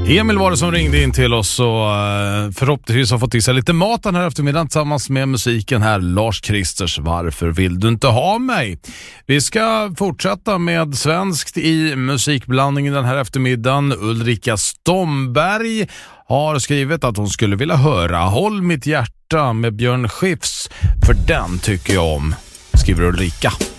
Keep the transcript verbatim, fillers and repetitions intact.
Emil var det som ringde in till oss och förhoppningsvis har fått i sig lite mat den här eftermiddagen tillsammans med musiken här. Lars Kristers, varför vill du inte ha mig? Vi ska fortsätta med svenskt i musikblandningen den här eftermiddagen. Ulrika Stomberg har skrivit att hon skulle vilja höra Håll mitt hjärta med Björn Skifs, för den tycker jag om, skriver Ulrika.